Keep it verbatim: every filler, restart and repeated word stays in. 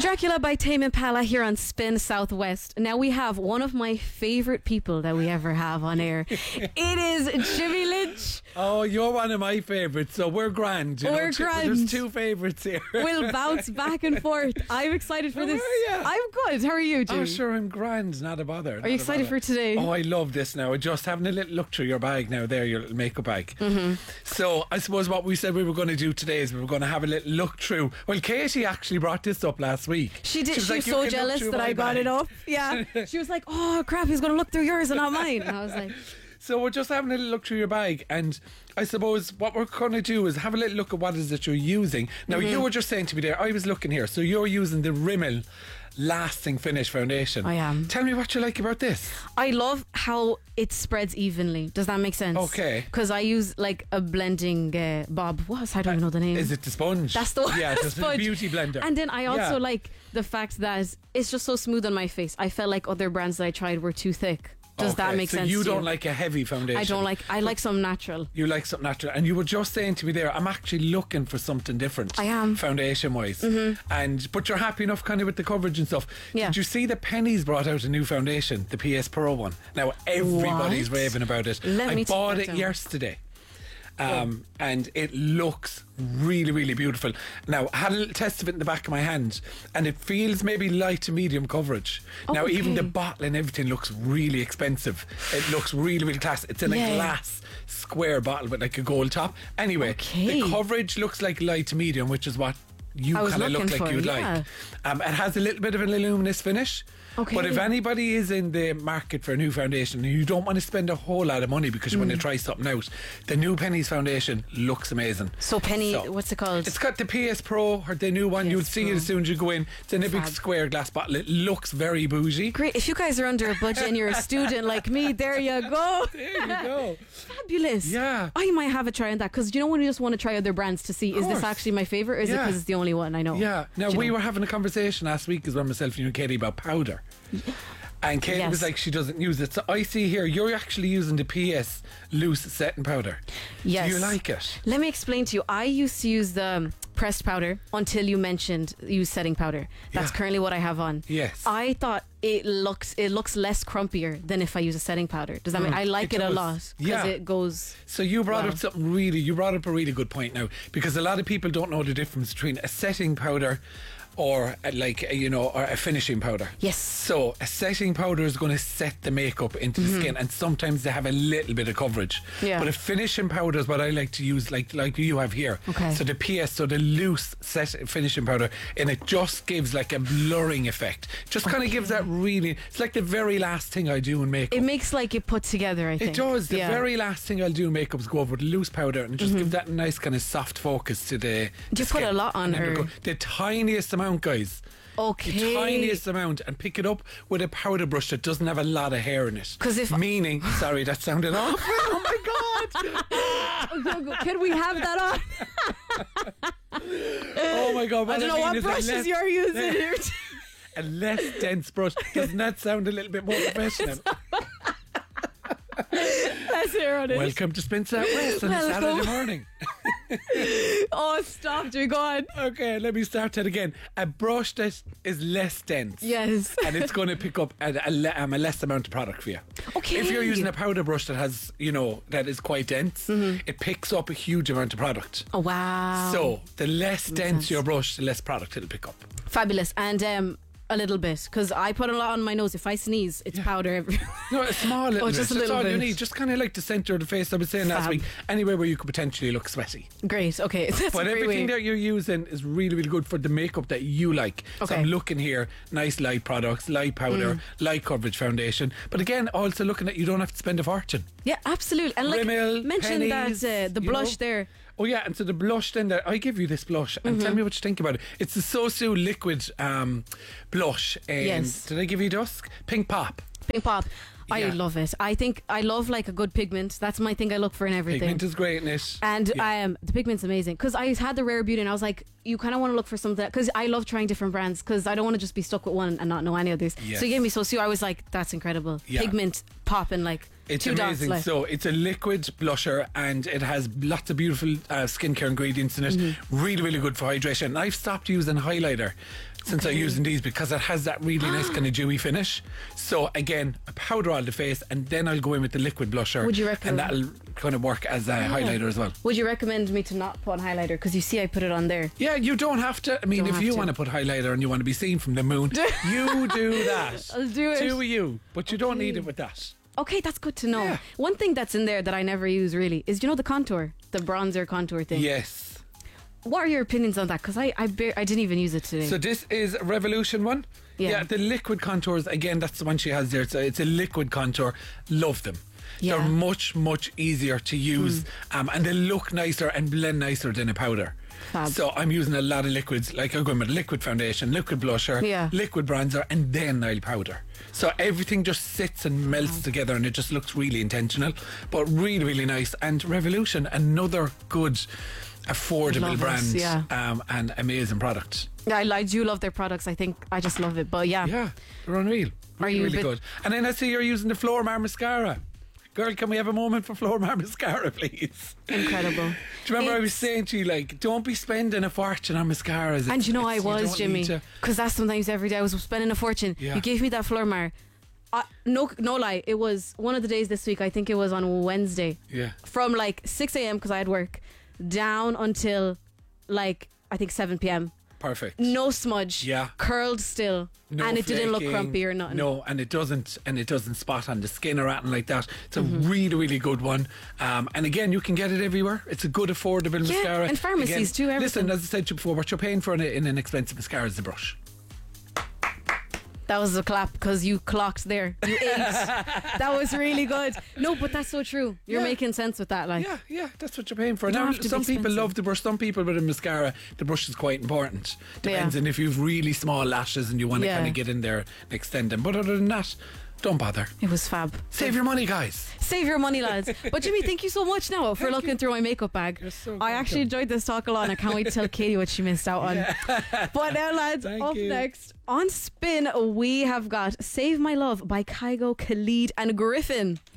Dracula by Tame Impala here on Spin Southwest. Now we have one of my favourite people that we ever have on air. It is Jimmy Lynch. Oh, you're one of my favourites, so we're grand. You We're know, grand. There's two favourites here. We'll bounce back and forth. I'm excited for How this. are ya? I'm good. How are you, Jimmy? Oh, sure, I'm grand. Not a bother. Are you excited for today? Oh, I love this now. Just having a little look through your bag now there, your little makeup bag. Mm-hmm. So I suppose what we said we were going to do today is we were going to have a little look through. Well, Katie actually brought this up last week. She did. She was, like, so jealous that I got bag. it up. Yeah. She was like, oh, crap, he's going to look through yours and not mine. And I was like... So we're just having a little look through your bag, and I suppose what we're going to do is have a little look at what it is that you're using. Now, mm-hmm. you were just saying to me there, I was looking here, so you're using the Rimmel Lasting Finish Foundation. I am. Tell me what you like about this. I love how it spreads evenly. Does that make sense? Okay. Because I use like a blending uh, bob. What was I don't even know the name. Is it the sponge? That's the one. Yeah, the it's sponge. a beauty blender. And then I also yeah. like the fact that it's just so smooth on my face. I felt like other brands that I tried were too thick. Does okay, that make so sense? you to don't you? like a heavy foundation? I don't like. I like some natural. You like something natural, and you were just saying to me there, I'm actually looking for something different. I am foundation wise, mm-hmm. and but you're happy enough kind of with the coverage and stuff. Yeah. Did you see that Penny's brought out a new foundation, the P S Pro one? Now everybody's What? raving about it. Let I me bought take it that down. yesterday. Um, and it looks really, really beautiful. Now, I had a little test of it in the back of my hand, and it feels maybe light to medium coverage. Oh, now, okay. even the bottle and everything looks really expensive. It looks really, really class. It's in Yeah. a glass square bottle with like a gold top. Anyway, Okay. the coverage looks like light to medium, which is what you I was kind of look looking like for, you'd yeah. like. Um, it has a little bit of an luminous finish. Okay. But if anybody is in the market for a new foundation and you don't want to spend a whole lot of money because you Mm. want to try something out, the new Penny's foundation looks amazing. So Penny, So, what's it called? It's got the P S Pro, or the new one. P S You'll see Pro. it as soon as you go in. It's in a big Fab. square glass bottle. It looks very bougie. Great. If you guys are under a budget and you're a student like me, there you go. There you go. Fabulous. Yeah. I might have a try on that because you know when you just want to try other brands to see is this course. actually my favourite or is it Yeah. because it's the only one I know? Yeah. Now, Do you we know? were having a conversation last week as well, myself and you and Katie, about powder. And Katie Yes. was like, she doesn't use it. So I see here, you're actually using the P S loose setting powder. Yes. Do you like it? Let me explain to you. I used to use the um, pressed powder until you mentioned use setting powder. That's Yeah. currently what I have on. Yes. I thought it looks it looks less crumpier than if I use a setting powder. Does that mean I like it it, a does. lot because Yeah. it goes. So you brought Wow. up something really, you brought up a really good point now, because a lot of people don't know the difference between a setting powder or a, like a, you know, or a finishing powder. Yes. So a setting powder is going to set the makeup into the skin, and sometimes they have a little bit of coverage. Mm-hmm. Yeah. But a finishing powder is what I like to use, like like you have here. Okay. So the P S, so the loose set finishing powder, and it just gives like a blurring effect. Just kind of gives that really. It's like the very last thing I do in makeup. It makes like it put together. I think It does. The Yeah. very last thing I'll do in makeup is go over with loose powder and just give that a nice kind of soft focus to the. Do you the put skin. a lot on And then her? go- The tiniest amount, guys. Okay. The tiniest amount, and pick it up with a powder brush that doesn't have a lot of hair in it. 'Cause if- meaning, sorry, that sounded awful. Oh my god! Can we have that on? Oh my god! I don't know mean what is a brushes less- you're using here. A less dense brush. Doesn't that sound a little bit more professional? Let's hear on it. Welcome to Spin Southwest on a Welcome. Saturday morning. Oh, stop, dear God. Okay, let me start that again. A brush that is less dense. Yes. And it's going to pick up a, a, le- um, a less amount of product for you. Okay. If you're using a powder brush that has, you know, that is quite dense, it picks up a huge amount of product. Oh, wow. So the less dense sense. your brush, the less product it'll pick up. Fabulous. And um, a little bit, because I put a lot on my nose. If I sneeze, it's powder everywhere. No, a small little Oh, bit. just a That's little all you bit. need. Just kind of like the centre of the face. I was saying last Fab. week. Anywhere where you could potentially look sweaty. Great. Okay. That's But a great everything way. that you're using is really, really good for the makeup that you like. So Okay. I'm looking here, nice light products, light powder, Mm. light coverage foundation. But again, also looking at you don't have to spend a fortune. Yeah, absolutely. And like Rimmel, mention pennies, that uh, the you blush know. there. Oh yeah, and so the blush then that I give you this blush and Mm-hmm. tell me what you think about it. It's the Sosu liquid um, blush. And Yes. did I give you dusk? Pink Pop. Pink Pop. I Yeah. love it. I think I love like a good pigment. That's my thing I look for in everything. Pigment is great in it. And Yeah. um, the pigment's amazing because I had the Rare Beauty and I was like, you kind of want to look for something because I love trying different brands because I don't want to just be stuck with one and not know any of these. Yes. So you gave me Sosu. I was like, that's incredible. Yeah. Pigment popping like It's two amazing. dots. Like. So it's a liquid blusher and it has lots of beautiful uh, skincare ingredients in it. Mm-hmm. Really, really good for hydration. And I've stopped using highlighter since Okay. I'm using these because it has that really nice kind of dewy finish. So again, I powder all the face and then I'll go in with the liquid blusher. Would you recommend- And that'll kind of work as a highlighter as well. Would you recommend me to not put on highlighter? Because you see I put it on there. Yeah, you don't have to. I mean, Don't if have you to. want to put highlighter and you want to be seen from the moon, you do that. I'll do it. Do you? But you don't Okay. need it with that. Okay, that's good to know. Yeah. One thing that's in there that I never use really is, you know, the contour, the bronzer contour thing. Yes. What are your opinions on that? Because I I, bar- I didn't even use it today. So this is a Revolution one. Yeah. the liquid contours, again, that's the one she has there. It's a, it's a liquid contour. Love them. Yeah. They're much, much easier to use, Hmm. um, and they look nicer and blend nicer than a powder. Fab. So I'm using a lot of liquids, like I'm going with liquid foundation, liquid blusher, Yeah. liquid bronzer, and then I'll powder. So everything just sits and melts together, and it just looks really intentional, but really, really nice. And Revolution, another good, affordable Love it, brand, yeah. um, and amazing product. Yeah, I, I do love their products. I think I just love it. But yeah, Yeah, they're unreal. Are Really, you a really bit- good. And then I see you're using the Flormar mascara. Girl, can we have a moment for Flormar mascara, please? incredible. Do you remember I was It's- saying to you, like, don't be spending a fortune on mascaras. And It's- you know I it's- you was, don't Jimmy, need to- because that's sometimes every day I was spending a fortune. Yeah. You gave me that Flormar. Uh, no, no lie. It was one of the days this week. I think it was on Wednesday. Yeah. From like six a.m. because I had work, down until like I think seven p.m. Perfect. No smudge. Yeah. Curled still. No and it didn't look flaking. crumpy or nothing. No, and it doesn't, and it doesn't spot on the skin or anything like that. It's a Mm-hmm. really, really good one. Um, and again, you can get it everywhere. It's a good, affordable Yeah, mascara. and pharmacies Again, too, everything. Listen, as I said to you before, what you're paying for in, a, in an expensive mascara is the brush. That was a clap because you clocked there. You ate. That was really good. No, but that's so true. You're Yeah. making sense with that. Like, Yeah, yeah, that's what you're paying for. You don't Now, have to be some people expensive. love the brush. Some people with a mascara, the brush is quite important. Depends Yeah. on if you've really small lashes and you want to Yeah. kind of get in there and extend them. But other than that, don't bother. it was fab. Save your money, guys. Save your money, lads. But Jimmy, thank you so much now for Thank looking you. through my makeup bag. You're so I actually welcome. enjoyed this talk a lot and I can't wait to tell Katie what she missed out on. But now, lads, Thank up you. next on Spin, we have got Save My Love by Kygo, Khalid and Griffin.